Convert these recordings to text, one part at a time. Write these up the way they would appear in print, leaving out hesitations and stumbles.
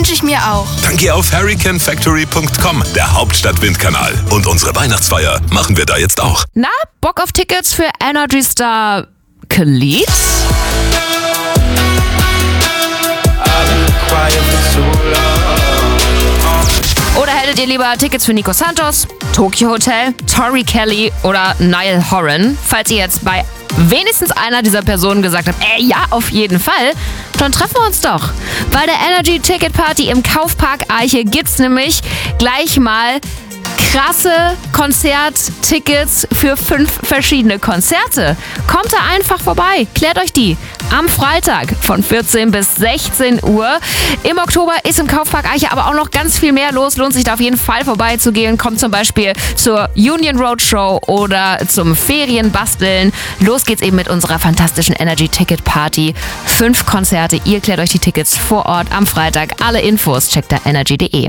Wünsche ich mir auch. Dann geh auf hurricanefactory.com, der Hauptstadt-Windkanal. Und unsere Weihnachtsfeier machen wir da jetzt auch. Na, Bock auf Tickets für Energy Star Khalid? Oder hättet ihr lieber Tickets für Nico Santos, Tokyo Hotel, Tori Kelly oder Niall Horan? Falls ihr jetzt bei wenigstens einer dieser Personen gesagt habt, ja, auf jeden Fall, dann treffen wir uns doch. Bei der Energy Ticket Party im Kaufpark Eiche gibt's nämlich gleich mal krasse Konzerttickets für 5 verschiedene Konzerte. Kommt da einfach vorbei, klärt euch die. Am Freitag von 14 bis 16 Uhr. Im Oktober ist im Kaufpark Eiche aber auch noch ganz viel mehr los. Lohnt sich da auf jeden Fall vorbeizugehen. Kommt zum Beispiel zur Union Road Show oder zum Ferienbasteln. Los geht's eben mit unserer fantastischen Energy Ticket Party. 5 Konzerte. Ihr klärt euch die Tickets vor Ort am Freitag. Alle Infos checkt da energy.de.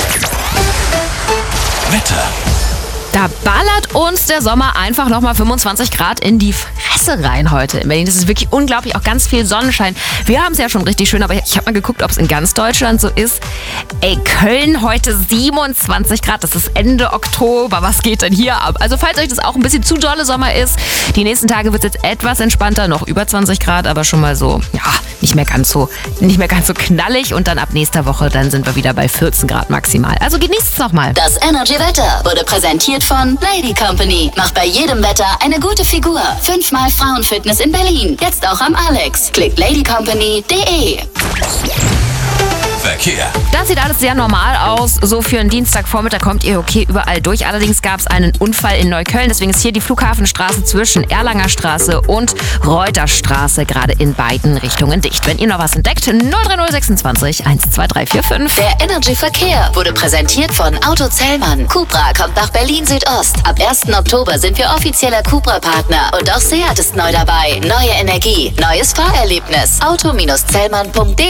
Wetter. Da ballert uns der Sommer einfach nochmal 25 Grad in die Fresse rein heute in Berlin. Das ist wirklich unglaublich, auch ganz viel Sonnenschein. Wir haben es ja schon richtig schön, aber ich habe mal geguckt, ob es in ganz Deutschland so ist. Köln heute 27 Grad, das ist Ende Oktober. Was geht denn hier ab? Also falls euch das auch ein bisschen zu dolle Sommer ist, die nächsten Tage wird es jetzt etwas entspannter, noch über 20 Grad, aber schon mal so, ja, nicht mehr ganz so knallig. Und dann ab nächster Woche, dann sind wir wieder bei 14 Grad maximal. Also genießt es nochmal. Das Energy-Wetter wurde präsentiert von Lady Company. Macht bei jedem Wetter eine gute Figur. 5-mal Frauenfitness in Berlin. Jetzt auch am Alex. Klickt ladycompany.de. Verkehr. Das sieht alles sehr normal aus. So für einen Dienstagvormittag kommt ihr okay überall durch. Allerdings gab es einen Unfall in Neukölln. Deswegen ist hier die Flughafenstraße zwischen Erlanger Straße und Reuterstraße gerade in beiden Richtungen dicht. Wenn ihr noch was entdeckt, 03026 12345. Der Energy-Verkehr wurde präsentiert von Auto Zellmann. Cupra kommt nach Berlin Südost. Ab 1. Oktober sind wir offizieller Cupra-Partner. Und auch Seat ist neu dabei. Neue Energie, neues Fahrerlebnis. Auto-Zellmann.de